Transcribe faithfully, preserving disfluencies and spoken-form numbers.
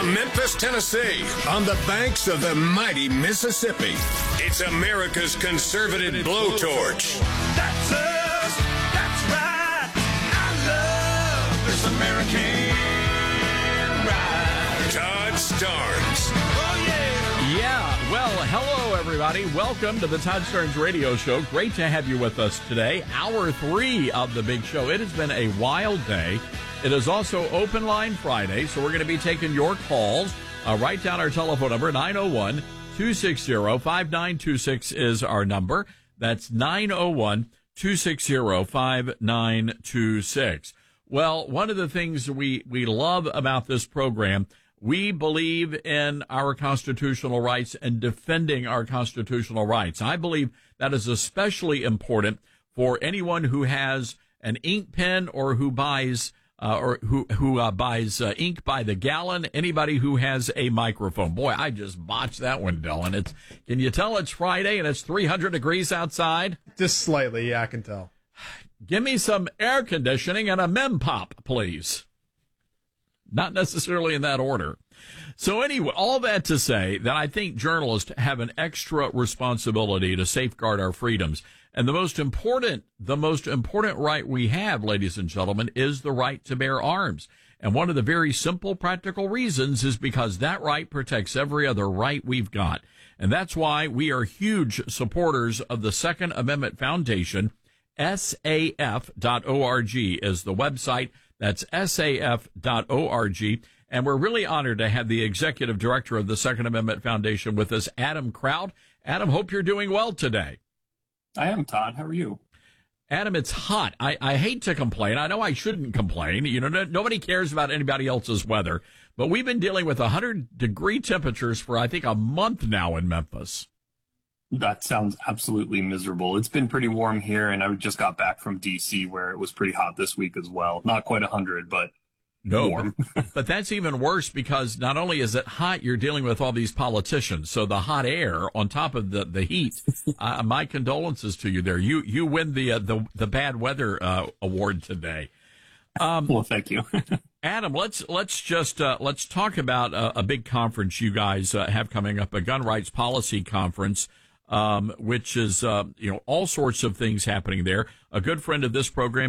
From Memphis, Tennessee, on the banks of the mighty Mississippi, it's America's conservative blowtorch. That's us. That's right. I love this American ride. Todd Starnes. Oh, yeah. Yeah, well, hello, everybody. Welcome to the Todd Starnes Radio Show. Great to have you with us today. Hour three of the big show. It has been a wild day. It is also Open Line Friday, so we're going to be taking your calls. Uh, write down our telephone number, nine oh one, two six zero, five nine two six is our number. That's nine oh one, two six zero, five nine two six. Well, one of the things we, we love about this program, we believe in our constitutional rights and defending our constitutional rights. I believe that is especially important for anyone who has an ink pen or who buys Uh, or who who uh, buys uh, ink by the gallon, anybody who has a microphone. Boy, I just botched that one, Dylan. It's, can you tell it's Friday and it's three hundred degrees outside? Just slightly, yeah, I can tell. Give me some air conditioning and a mem pop, please. Not necessarily in that order. So anyway, all that to say that I think journalists have an extra responsibility to safeguard our freedoms. And the most important, the most important right we have, ladies and gentlemen, is the right to bear arms. And one of the very simple, practical reasons is because that right protects every other right we've got. And that's why we are huge supporters of the Second Amendment Foundation. S A F dot org is the website. That's S A F dot org. And we're really honored to have the executive director of the Second Amendment Foundation with us, Adam Kraut. Adam, hope you're doing well today. I am, Todd. How are you? Adam, it's hot. I, I hate to complain. I know I shouldn't complain. You know, no, nobody cares about anybody else's weather. But we've been dealing with one hundred degree temperatures for, I think, a month now in Memphis. That sounds absolutely miserable. It's been pretty warm here, and I just got back from D C where it was pretty hot this week as well. Not quite one hundred, but no, warm. but, but that's even worse because not only is it hot, you're dealing with all these politicians. So the hot air on top of the, the heat. uh, my condolences to you there. You you win the uh, the, the bad weather uh, award today. Um, well, thank you. Adam, let's let's just uh, let's talk about a, a big conference you guys uh, have coming up, a gun rights policy conference. Um, which is, uh, you know, all sorts of things happening there. A good friend of this program,